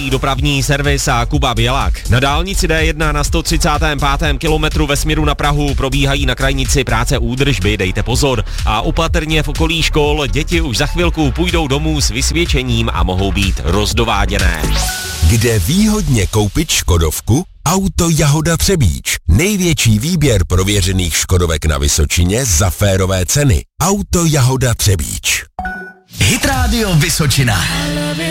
uvádí dopravní servis a Kuba Bělák. Na dálnici D1 na 135. kilometru ve směru na Prahu probíhají na krajnici práce údržby, dejte pozor. A opatrně v okolí škol děti už za chvilku půjdou domů s vysvědčením a mohou být rozdováděné. Kde výhodně koupit škodovku? Auto Jahoda Třebíč. Největší výběr prověřených škodovek na Vysočině za férové ceny. Auto Jahoda Třebíč. Hit Radio Vysočina.